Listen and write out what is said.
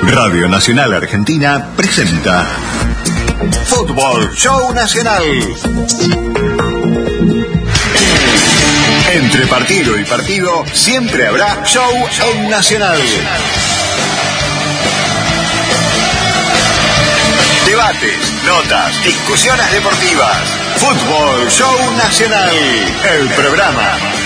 Radio Nacional Argentina presenta Fútbol Show Nacional. Entre partido y partido siempre habrá show en Nacional. Debates, notas, discusiones deportivas. Fútbol Show Nacional, el programa